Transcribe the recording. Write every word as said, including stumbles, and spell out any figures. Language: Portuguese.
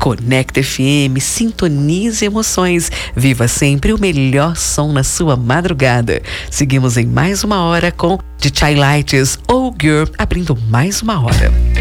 Conecta F M, sintonize emoções. Viva sempre o melhor som na sua madrugada. Seguimos em mais uma hora com The Chai Lights ou Girl, abrindo mais uma hora.